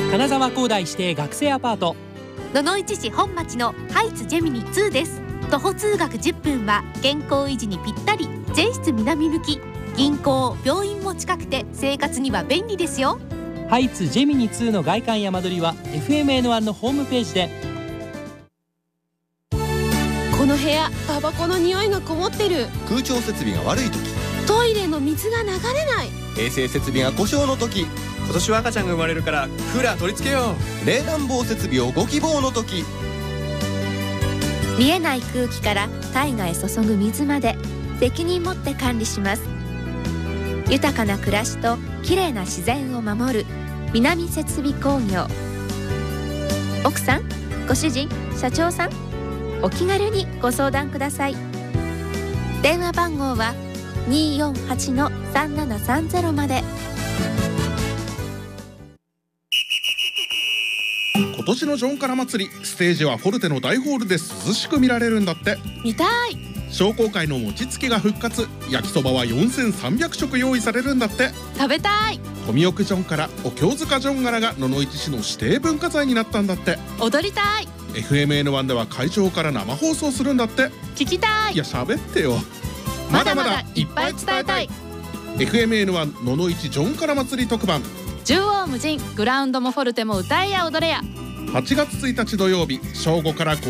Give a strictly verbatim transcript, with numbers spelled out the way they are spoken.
金沢工大指定学生アパート、 野々市市本町のハイツジェミニツーです。徒歩通学じゅっぷんは健康維持にぴったり。 J 室南向き、銀行病院も近くて生活には便利ですよ。 ハイツジェミニツーの外観や間取りは エフエムエヌワン のホームページで。 この部屋タバコの匂いがこもってる。 空調設備が悪い時、 トイレの水が流れない。 衛生設備が故障の時、 今年は赤ちゃんが生まれるからクーラー取り付けよう。冷暖房設備をご希望の時、 見えない空気から体外へ注ぐ水まで責任持って管理します。豊かな暮らしときれいな自然を守る南設備工業。奥さん、ご主人、社長さん、お気軽にご相談ください。電話番号は にーよんはち のさんななさんゼロ まで。 今年のジョンカラ祭り、ステージはフォルテの大ホールで涼しく見られるんだって。 見たい。 商工会の餅つきが復活。焼きそばはよんせんさんびゃくしょく用意されるんだって。 食べたい。 富奥ジョンカラ、お経塚ジョン柄が野々市市の指定文化財になったんだって。 踊りたい。 エフエムエヌワン では会場から生放送するんだって。 聞きたい。 いや喋ってよ。 まだまだいっぱい伝えたい。 エフエムエヌワン 野々市ジョンカラ祭り特番。 縦横無尽、グラウンドもフォルテも歌えや踊れや。 はちがつついたち土曜日、正午からご